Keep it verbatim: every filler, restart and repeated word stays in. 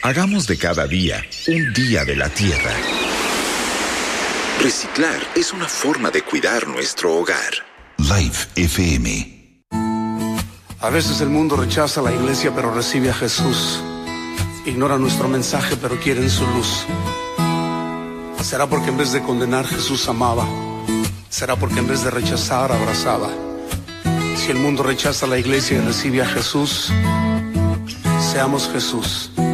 Hagamos de cada día un día de la tierra. Reciclar es una forma de cuidar nuestro hogar. Life F M. A veces el mundo rechaza a la iglesia, pero recibe a Jesús. Ignora nuestro mensaje, pero quieren su luz. ¿Será porque en vez de condenar Jesús amaba? ¿Será porque en vez de rechazar abrazaba? Si el mundo rechaza a la iglesia y recibe a Jesús, seamos Jesús.